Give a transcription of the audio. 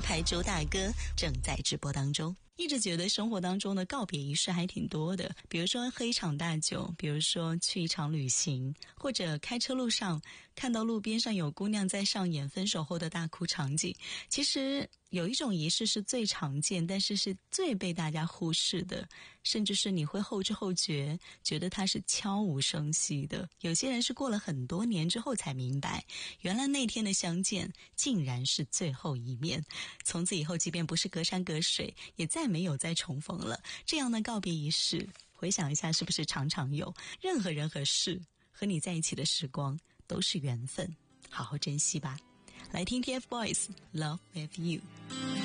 牌周大哥正在直播当中。一直觉得生活当中的告别仪式还挺多的，比如说喝一场大酒，比如说去一场旅行，或者开车路上看到路边上有姑娘在上演分手后的大哭场景。其实有一种仪式是最常见，但是是最被大家忽视的，甚至是你会后知后觉，觉得它是悄无声息的。有些人是过了很多年之后才明白，原来那天的相见竟然是最后一面。从此以后，即便不是隔山隔水，也再没有再重逢了。这样的告别仪式，回想一下，是不是常常有？任何人和事和你在一起的时光都是缘分，好好珍惜吧。来听 TFBOYS Love With You。